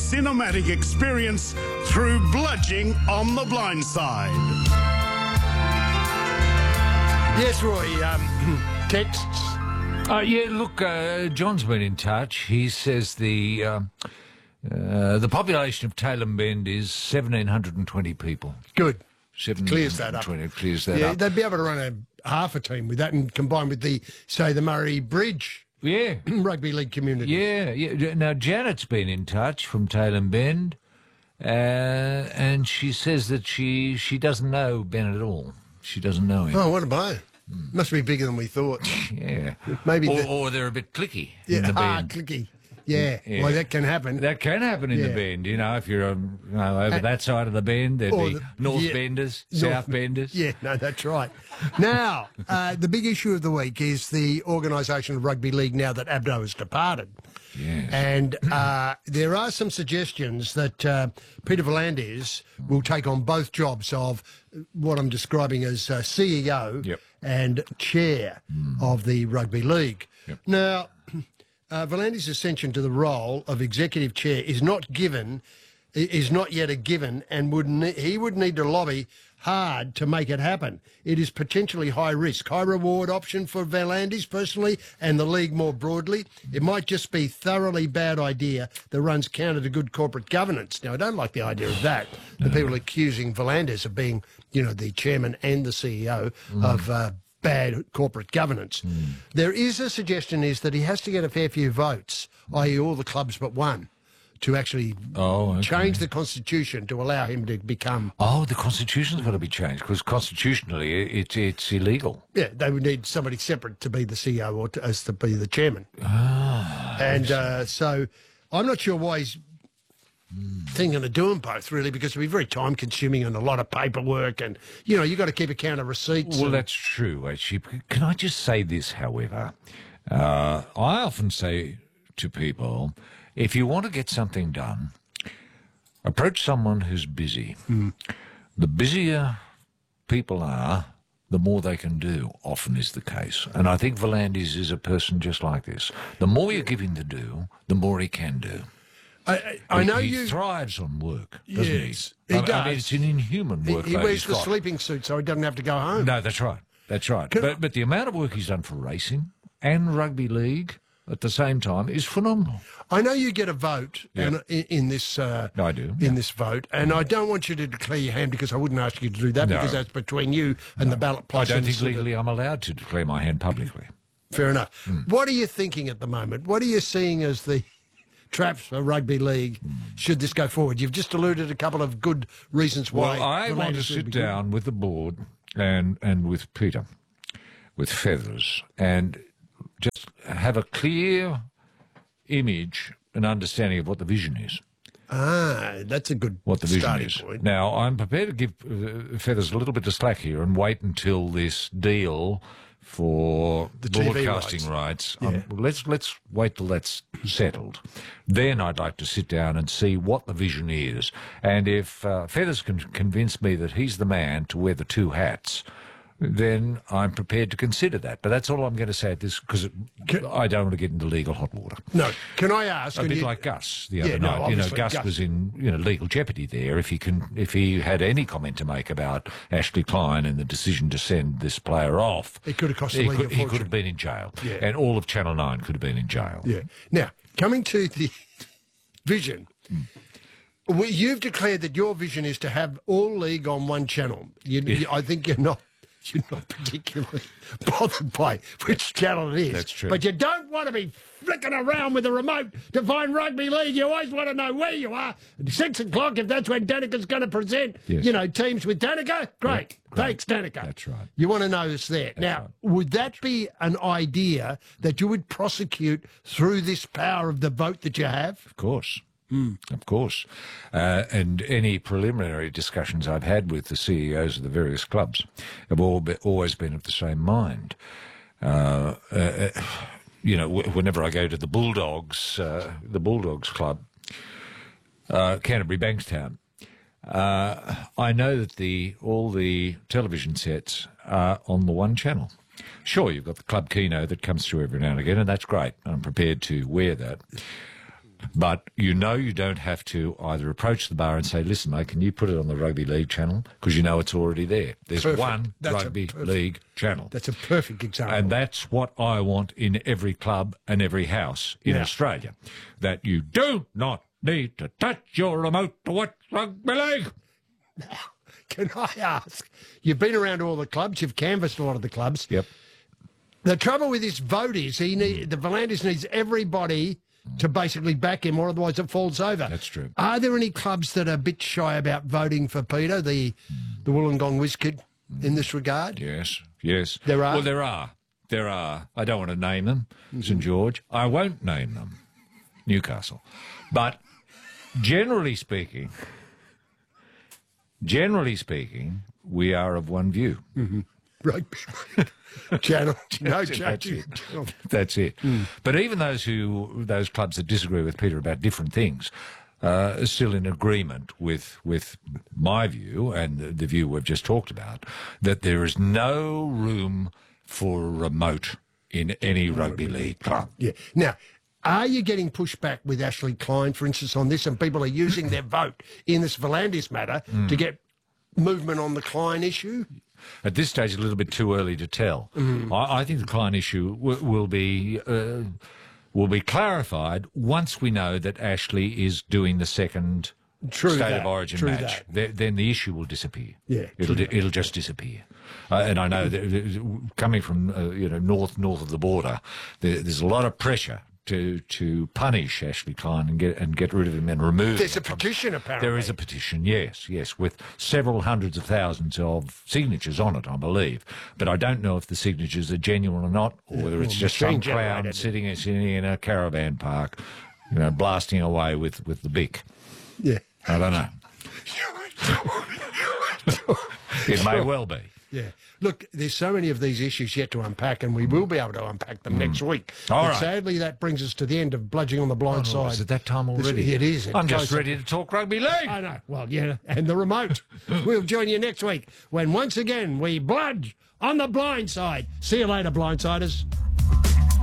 cinematic experience through Bludging on the Blind Side. Yes, Roy, texts. Yeah, look, John's been in touch. He says the population of Tailem Bend is 1,720 people. Good. Clears that up. Yeah, they'd be able to run half a team with that and combine with the Murray Bridge rugby league community. Yeah. Now, Janet's been in touch from Tailem Bend, and she says that she doesn't know Ben at all. She doesn't know him. Oh, what a blow. Must be bigger than we thought. Yeah. Maybe or they're a bit clicky in the bend. Clicky. Yeah. Well, that can happen. That can happen in the bend, if you're over that side of the bend, there'd be North Benders, South Benders. Yeah, no, that's right. Now, the big issue of the week is the organisation of rugby league now that Abdo has departed. Yes. And there are some suggestions that Peter V'landys will take on both jobs of what I'm describing as CEO and chair of the rugby league. Yep. Now, V'landys' ascension to the role of executive chair is not yet a given, and he would need to lobby hard to make it happen. It is potentially high risk, high reward option for V'landys personally and the league more broadly. It might just be thoroughly bad idea that runs counter to good corporate governance. Now, I don't like the idea of that. The people accusing V'landys of being, the chairman and the CEO of bad corporate governance. There is a suggestion is that he has to get a fair few votes, i.e. all the clubs but one, to actually change the constitution to allow him to become... Oh, the constitution's got to be changed, because constitutionally it's illegal. Yeah, they would need somebody separate to be the CEO or to be the chairman. So I'm not sure why he's thinking of doing both, really, because it'd be very time-consuming and a lot of paperwork, and, you've got to keep account of receipts. Well, that's true, actually. Can I just say this, however? I often say to people, if you want to get something done, approach someone who's busy. The busier people are, the more they can do, often is the case. And I think V'landys is a person just like this. The more you give him to do, the more he can do. I know he thrives on work, doesn't he? He does. I mean, it's an inhuman workload. He wears the sleeping suit so he doesn't have to go home. No, that's right. That's right. But the amount of work he's done for racing and rugby league at the same time is phenomenal. I know you get a vote in this. I do. In this vote, and I don't want you to declare your hand because I wouldn't ask you to do that because that's between you and the ballot process. I don't think legally I'm allowed to declare my hand publicly. Fair enough. What are you thinking at the moment? What are you seeing as the traps for rugby league should this go forward? You've just alluded a couple of good reasons why. Well, I want to sit down with the board and with Peter, with Feathers, and just have a clear image and understanding of what the vision is. That's a good what the vision starting is. point. Now, I'm prepared to give Feathers a little bit of slack here and wait until this deal for the broadcasting rights. Let's wait till that's settled. Then I'd like to sit down and see what the vision is. And if Feathers can convince me that he's the man to wear the two hats, then I'm prepared to consider that. But that's all I'm going to say at this, because I don't want to get into legal hot water. No. Can I ask? A bit like Gus the other night. Gus was in legal jeopardy there. If he had any comment to make about Ashley Klein and the decision to send this player off, it could have cost the league a fortune. He could have been in jail. Yeah. And all of Channel 9 could have been in jail. Yeah. Now, coming to the vision, you've declared that your vision is to have all league on one channel. I think you're not particularly bothered by which channel it is. That's true. But you don't want to be flicking around with a remote to find rugby league. You always want to know where you are. At 6 o'clock, if that's when Danica's going to present, teams with Danica, great. Thanks, Danica. That's right. You want to know it's there. Now, would that be an idea that you would prosecute through this power of the vote that you have? Of course. Of course. And any preliminary discussions I've had with the CEOs of the various clubs have always been of the same mind. Whenever I go to the Bulldogs Club, Canterbury Bankstown, I know that all the television sets are on the one channel. Sure, you've got the Club Keno that comes through every now and again, and that's great. I'm prepared to wear that. But you know you don't have to either approach the bar and say, listen, mate, can you put it on the rugby league channel? Because you know it's already there. There's Perfect. one rugby league channel. That's a perfect example. And that's what I want in every club and every house in Australia. That you do not need to touch your remote to watch rugby league. Can I ask, you've been around all the clubs, you've canvassed a lot of the clubs. Yep. The trouble with this vote is the V'landys needs everybody to basically back him, or otherwise it falls over. That's true. Are there any clubs that are a bit shy about voting for Peter, the Wollongong Whiz Kid, in this regard? Yes. There are? Well, there are. I don't want to name them. St George. I won't name them. Newcastle. But generally speaking, we are of one view. Rugby channel. No That's judging. it. That's it. But even those clubs that disagree with Peter about different things are still in agreement with my view and the view we've just talked about, that there is no room for a remote in any rugby league club. Yeah. Now, are you getting pushback with Ashley Klein, for instance, on this, and people are using their vote in this V'landys matter to get movement on the Klein issue? At this stage, a little bit too early to tell. I think the Klein issue will be clarified once we know that Ashley is doing the second State of Origin match. Then the issue will disappear. Yeah, it'll just disappear. And I know that coming from north of the border, there's a lot of pressure to punish Ashley Klein and get rid of him and remove him. There's a petition, apparently. There is a petition, yes, with several hundreds of thousands of signatures on it, I believe. But I don't know if the signatures are genuine or not, or whether it's just some clown sitting in a caravan park, blasting away with the Bic. Yeah. I don't know. It may well be. Yeah. Look, there's so many of these issues yet to unpack, and we will be able to unpack them next week. All but right. Sadly, that brings us to the end of Bludging on the Blind Side. Is it that time already? It is. I'm just ready to talk rugby league. I know. Well, yeah, and the remote. We'll join you next week when once again we bludge on the blind side. See you later, blindsiders.